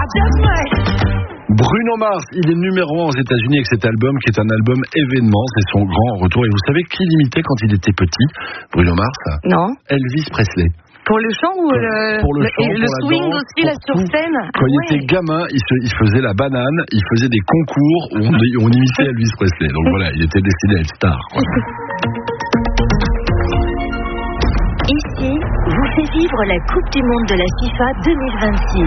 Bruno Mars, il est numéro 1 aux États-Unis avec cet album qui est un album événement, c'est son grand retour. Et vous savez qui l'imitait quand il était petit, Bruno Mars? Non. Elvis Presley. Pour le chant ou pour le chant, le pour swing la danse, aussi là sur scène? Quand il était gamin, il faisait la banane, il faisait des concours où on imitait Elvis Presley. Donc voilà, il était destiné à être star. Ici, vous fait vivre la Coupe du Monde de la FIFA 2026.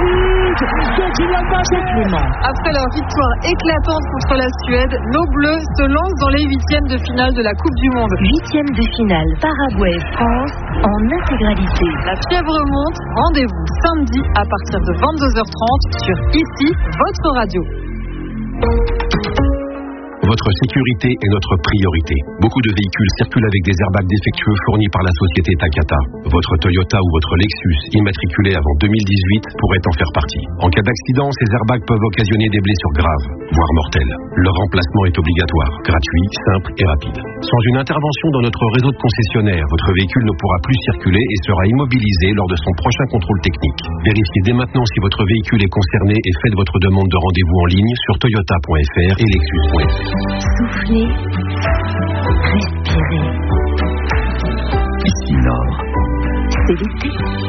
Clément. Après leur victoire éclatante contre la Suède, nos Bleus se lancent dans les huitièmes de finale de la Coupe du Monde. Huitième de finale Paraguay-France en intégralité. La fièvre monte, rendez-vous samedi à partir de 22h30 sur ici, votre radio. Votre sécurité est notre priorité. Beaucoup de véhicules circulent avec des airbags défectueux fournis par la société Takata. Votre Toyota ou votre Lexus, immatriculé avant 2018, pourrait en faire partie. En cas d'accident, ces airbags peuvent occasionner des blessures graves, voire mortelles. Leur remplacement est obligatoire, gratuit, simple et rapide. Sans une intervention dans notre réseau de concessionnaires, votre véhicule ne pourra plus circuler et sera immobilisé lors de son prochain contrôle technique. Vérifiez dès maintenant si votre véhicule est concerné et faites votre demande de rendez-vous en ligne sur toyota.fr et lexus.fr. Soufflez, respirez. Ici Nord. C'est l'été.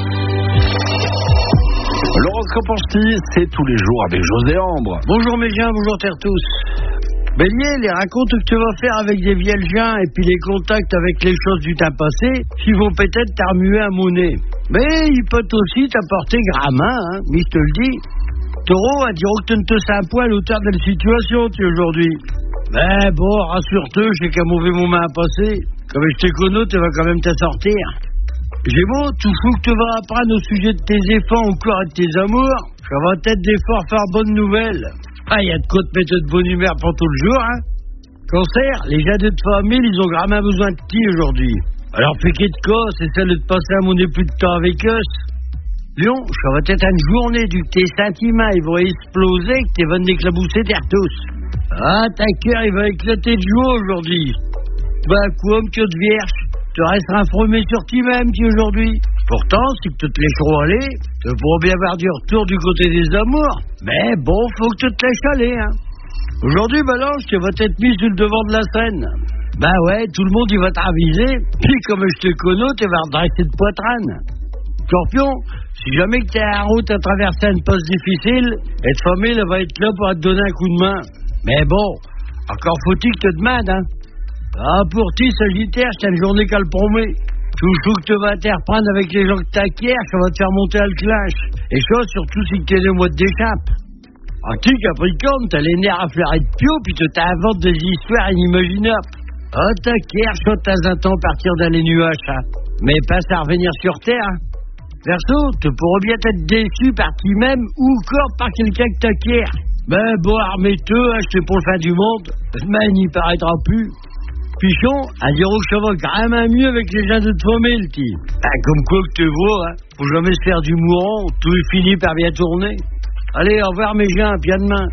L'horoscope en ch'ti, c'est tous les jours avec José Ambre. Bonjour mes gens, bonjour terre tous. Bélier, les racontes que tu vas faire avec des viergiens et puis les contacts avec les choses du temps passé, qui vont peut-être t'armuer à mon nez. Mais il peut aussi t'apporter gramin, mais je te le dis. Taureau, un diront que tu ne te sais un point à l'auteur de la situation, tu aujourd'hui. Mais bon, rassure-toi, j'ai qu'à mauvais moment à passer. Comme je te connais, tu vas quand même t'en sortir. Gémeaux, tout fou que tu vas apprendre au sujet de tes effets ou encore de tes amours, ça va être des forts faire bonne nouvelle. Il y a de quoi te mettre de bonne humeur pour tout le jour, Cancer, les gens de ta famille, ils ont vraiment besoin de ti aujourd'hui. Alors fais qu'il de quoi, c'est celle de passer à mon plus de temps avec eux. Lion, ça va être une journée du que tes sentiments ils vont exploser, que tes vannes d'éclabousser terre tous. Ta cœur il va éclater de joie aujourd'hui. Quoi que de vierge, tu resteras informé sur toi-même qui aujourd'hui. Pourtant, si tu te laisses aller, tu pourras bien avoir du retour du côté des amours. Mais bon, faut que tu te laisses aller, Aujourd'hui, Balance, tu vas t'être mis sur le devant de la scène. Tout le monde il va t'aviser. Puis comme je te connais, tu vas redresser de poitrine. Scorpion, si jamais que tu es en route à traverser une passe difficile, et ta famille elle va être là pour te donner un coup de main. Mais bon, encore faut-il que tu te demandes, pour ti, Sagittaire, c'est une journée qu'elle promet. Tout ce que tu vas t'reprendre avec les gens que t'acquiers, ça va te faire monter à le clash. Et ça, surtout si tu es le mois de d'échappe. Tu, Capricorne, t'as les nerfs à fleurer de pio, puis tu t'inventes des histoires inimaginables. T'acquiers, ça, de temps en temps, partir dans les nuages, mais pas à revenir sur Terre, Verseau, tu pourras bien être déçu par qui-même ou encore par quelqu'un que t'acquiers. Armez-toi, c'est pour le fin du monde. Mais il n'y paraîtra plus. Pichon, à dire que ça va vraiment mieux avec les gens de ta famille, comme quoi que tu vois, faut jamais se faire du mourant, tout est fini par bien tourner. Allez, au revoir mes gens, puis à demain.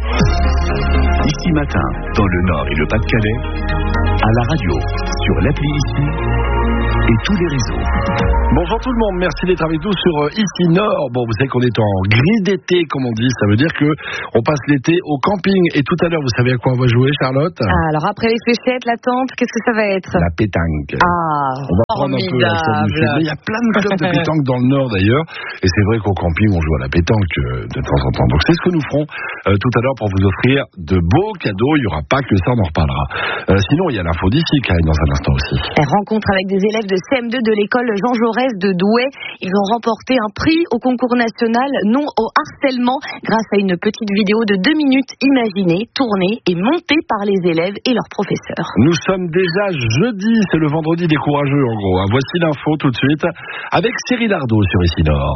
Ici matin, dans le Nord et le Pas-de-Calais, à la radio, sur l'appli Ici et tous les réseaux. Bonjour tout le monde, merci d'être avec nous sur Ici Nord. Bon, vous savez qu'on est en gris d'été, comme on dit, ça veut dire que on passe l'été au camping. Et tout à l'heure, vous savez à quoi on va jouer, Charlotte? Alors après les fléchettes, la tente, qu'est-ce que ça va être? La pétanque. On va prendre un peu la salle du Sud. Il y a plein de clubs de pétanque dans le Nord d'ailleurs. Et c'est vrai qu'au camping, on joue à la pétanque de temps en temps. Donc c'est ce que nous ferons tout à l'heure pour vous offrir de beaux cadeaux. Il n'y aura pas que ça, on en reparlera. Sinon, il y a l'info d'ici, Karine, dans un instant aussi. Rencontre avec des élèves de CM2 de l'école Jean Jaurès de Douai. Ils ont remporté un prix au concours national non au harcèlement grâce à une petite vidéo de 2 minutes imaginée, tournée et montée par les élèves et leurs professeurs. Nous sommes déjà jeudi, c'est le vendredi des courageux en gros. Voici l'info tout de suite avec Cyril Ardo sur Ici Nord.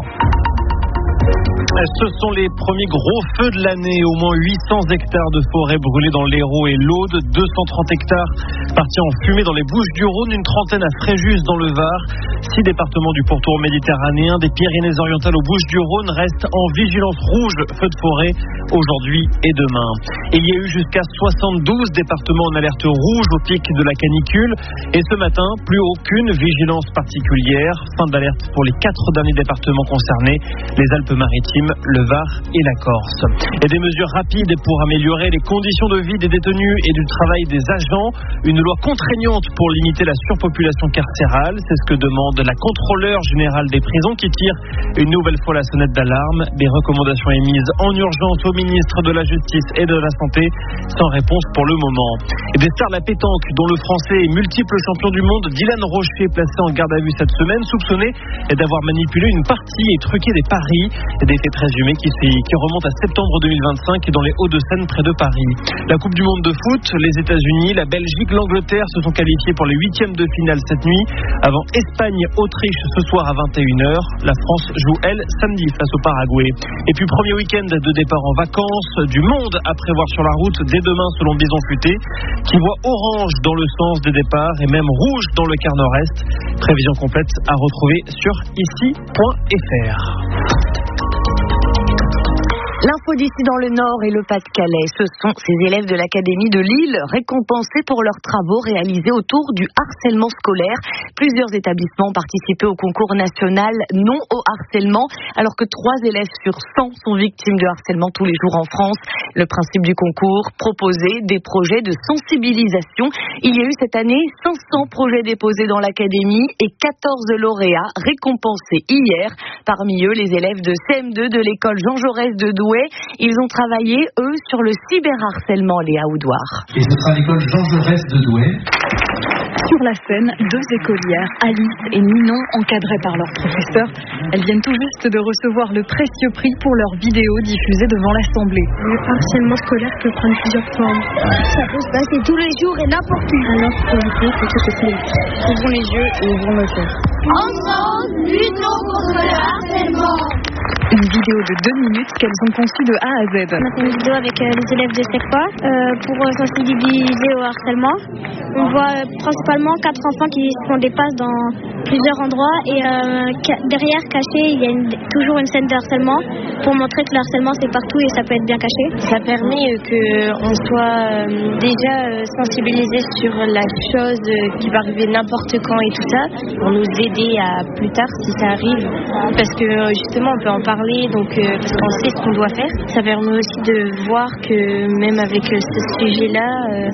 Ce sont les premiers gros feux de l'année. Au moins 800 hectares de forêt brûlés dans l'Hérault et l'Aude, 230 hectares partis en fumée dans les Bouches-du-Rhône, une trentaine à Fréjus dans le Var. 6 départements du pourtour méditerranéen, des Pyrénées-Orientales aux Bouches-du-Rhône restent en vigilance rouge, feux de forêt, aujourd'hui et demain. Il y a eu jusqu'à 72 départements en alerte rouge au pic de la canicule. Et ce matin, plus aucune vigilance particulière. Fin d'alerte pour les 4 derniers départements concernés, les Alpes-Maritimes, victimes, le Var et la Corse. Et des mesures rapides pour améliorer les conditions de vie des détenus et du travail des agents. Une loi contraignante pour limiter la surpopulation carcérale. C'est ce que demande la contrôleure générale des prisons qui tire une nouvelle fois la sonnette d'alarme. Des recommandations émises en urgence au ministre de la Justice et de la Santé, sans réponse pour le moment. Et des stars de la pétanque, dont le français et multiple champion du monde Dylan Rocher, placé en garde à vue cette semaine, soupçonné d'avoir manipulé une partie et truqué des paris. Des faits présumés qui remontent à septembre 2025 dans les Hauts-de-Seine près de Paris. La Coupe du Monde de foot, les États-Unis, la Belgique, l'Angleterre se sont qualifiés pour les 8e de finale cette nuit. Avant Espagne-Autriche ce soir à 21h. La France joue, elle, samedi face au Paraguay. Et puis premier week-end de départ en vacances, du monde à prévoir sur la route dès demain selon Bison Futé, qui voit orange dans le sens des départs et même rouge dans le quart nord-est. Prévision complète à retrouver sur ici.fr. L'info d'ici dans le Nord et le Pas-de-Calais, ce sont ces élèves de l'Académie de Lille récompensés pour leurs travaux réalisés autour du harcèlement scolaire. Plusieurs établissements ont participé au concours national non au harcèlement, alors que 3 élèves sur 100 sont victimes de harcèlement tous les jours en France. Le principe du concours, proposer des projets de sensibilisation. Il y a eu cette année 500 projets déposés dans l'Académie et 14 lauréats récompensés hier. Parmi eux, les élèves de CM2 de l'école Jean Jaurès de Douai. Ils ont travaillé, eux, sur le cyberharcèlement, Léa Oudoir. Et ce sera l'école Jean Jaurès de Douai. Sur la scène, 2 écolières, Alice et Ninon, encadrées par leur professeur. Elles viennent tout juste de recevoir le précieux prix pour leur vidéo diffusée devant l'Assemblée. Le harcèlement scolaire peut prendre plusieurs formes. Ça peut se passer tous les jours et n'importe où. Alors, pour lutter, il faut que c'est clé. Ouvrons les yeux et ouvrons nos cœurs. Ensemble, luttons contre le harcèlement. Une vidéo de 2 minutes qu'elles ont conçue de A à Z. On a fait une vidéo avec les élèves de CECPA pour sensibiliser au harcèlement. On voit principalement 4 enfants qui se font des passes dans plusieurs endroits et derrière, caché, il y a toujours une scène de harcèlement pour montrer que le harcèlement c'est partout et ça peut être bien caché. Ça permet qu'on soit déjà sensibilisé sur la chose qui va arriver n'importe quand et tout ça, pour nous aider à plus tard si ça arrive. Parce que justement on peut en parler, donc parce qu'on sait ce qu'on doit faire. Ça permet aussi de voir que même avec ce sujet-là,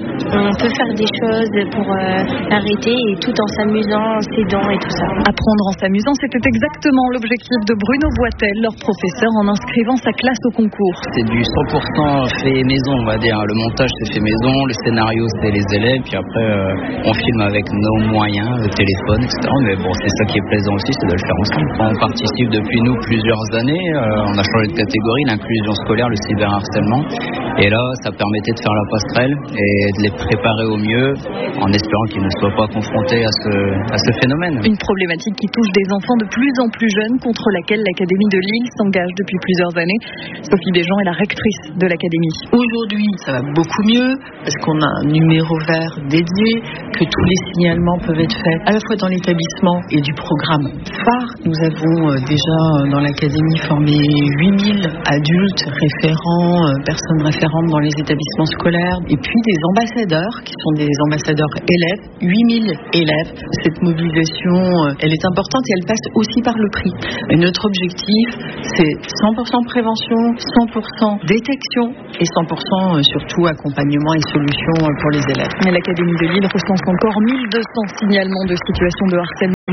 on peut faire des choses pour arrêter et tout en s'amusant, en s'aidant et tout ça. Apprendre en s'amusant, c'était exactement l'objectif de Bruno Boitel, leur professeur, en inscrivant sa classe au concours. C'est du 100% fait maison, on va dire. Le montage c'est fait maison, le scénario c'est les élèves, puis après on filme avec nos moyens, le téléphone, etc. Mais bon, c'est ça qui est plaisant aussi, c'est de le faire ensemble. On participe depuis nous plusieurs années, on a changé de catégorie, l'inclusion scolaire, le cyberharcèlement. Et là, ça permettait de faire la passerelle et de les préparer au mieux, en espérant qu'ils ne soient pas confrontés à ce phénomène. Une problématique qui touche des enfants de plus en plus jeunes, contre laquelle l'Académie de Lille s'engage depuis plusieurs années. Sophie Béjean est la rectrice de l'Académie. Aujourd'hui, ça va beaucoup mieux, parce qu'on a un numéro vert dédié, que tous les signalements peuvent être faits, à la fois dans l'établissement et du programme phare. Nous avons déjà dans l'Académie formé 8000 adultes référents, personnes référentes dans les établissements scolaires, et puis des ambassadeurs qui sont des ambassadeurs élèves, 8000 élèves. Cette mobilisation, elle est importante et elle passe aussi par le prix. Et notre objectif, c'est 100% prévention, 100% détection et 100% surtout accompagnement et solutions pour les élèves. Mais l'Académie de Lille recense encore 1200 signalements de situations de harcèlement en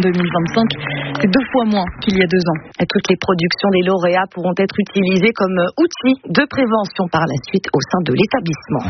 2025. C'est 2 fois moins qu'il y a 2 ans. Et toutes les productions des lauréats pourront être utilisées comme outils de prévention par la suite au sein de l'établissement.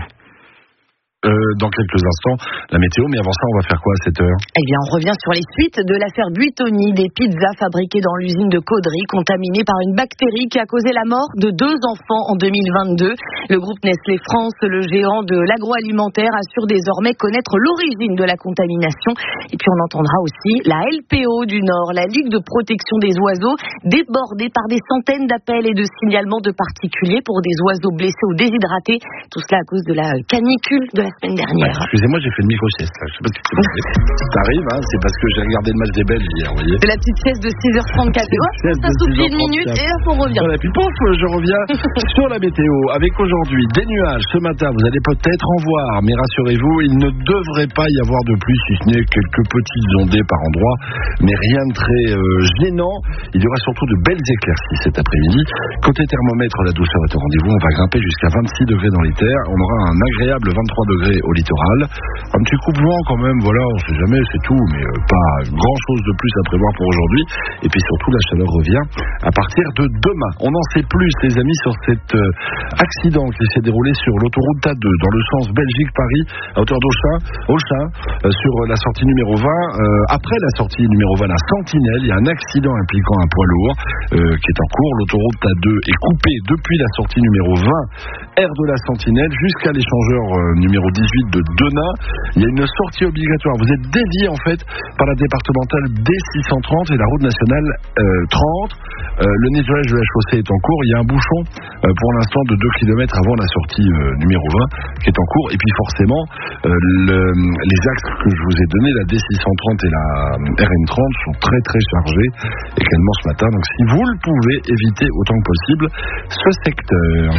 Dans quelques instants, la météo, mais avant ça, on va faire quoi à cette heure ? Eh bien, on revient sur les suites de l'affaire Buitoni, des pizzas fabriquées dans l'usine de Caudry, contaminées par une bactérie qui a causé la mort de 2 enfants en 2022. Le groupe Nestlé France, le géant de l'agroalimentaire, assure désormais connaître l'origine de la contamination. Et puis, on entendra aussi la LPO du Nord, la Ligue de protection des oiseaux, débordée par des centaines d'appels et de signalements de particuliers pour des oiseaux blessés ou déshydratés. Tout cela à cause de la canicule de la semaine dernière. Ouais, excusez-moi, j'ai fait une micro-sieste là. Je sais pas ce qui s'est passé. Ça arrive, hein, c'est parce que j'ai regardé le match des Belges hier, vous voyez. C'est la petite sieste de 6h34. Ça souffle une minute et là, on revient. Voilà, puis pouf, je reviens sur la météo avec aujourd'hui aujourd'hui. Des nuages ce matin, vous allez peut-être en voir, mais rassurez-vous, il ne devrait pas y avoir de pluie, si ce n'est quelques petites ondées par endroit, mais rien de très gênant. Il y aura surtout de belles éclaircies cet après-midi. Côté thermomètre, la douceur est au rendez-vous. On va grimper jusqu'à 26 degrés dans les terres. On aura un agréable 23 degrés au littoral. Un petit coup de vent quand même, voilà, on sait jamais, c'est tout, mais pas grand-chose de plus à prévoir pour aujourd'hui. Et puis surtout, la chaleur revient à partir de demain. On en sait plus, les amis, sur cet accident qui s'est déroulé sur l'autoroute A2 dans le sens Belgique-Paris à hauteur d'Aulchin, sur la sortie numéro 20. Après la sortie numéro 20, la Sentinelle, il y a un accident impliquant un poids lourd qui est en cours. L'autoroute A2 est coupée depuis la sortie numéro 20 R de la Sentinelle jusqu'à l'échangeur numéro 18 de Denain. Il y a une sortie obligatoire. Vous êtes dévié en fait par la départementale D630 et la route nationale 30. Le nettoyage de la chaussée est en cours. Il y a un bouchon pour l'instant de 2 km avant la sortie numéro 20 qui est en cours. Et puis forcément, les axes que je vous ai donnés, la D630 et la RN30 sont très très chargés également ce matin. Donc si vous le pouvez, évitez autant que possible ce secteur.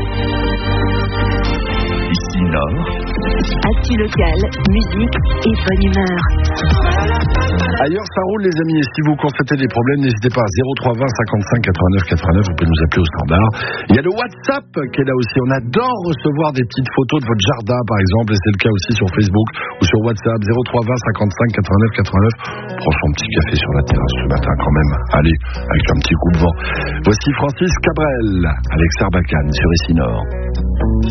Ici Nord. Actu locale, musique et bonne humeur. Ailleurs ça roule les amis, et si vous constatez des problèmes, n'hésitez pas à 03 20 55 89 89, vous pouvez nous appeler au standard. Il y a le WhatsApp qui est là aussi, on adore recevoir des petites photos de votre jardin par exemple, et c'est le cas aussi sur Facebook ou sur WhatsApp, 03 20 55 89 89. On prend son petit café sur la terrasse ce matin quand même, allez, avec un petit coup de vent. Voici Francis Cabrel avec Sarbacane sur Ici Nord.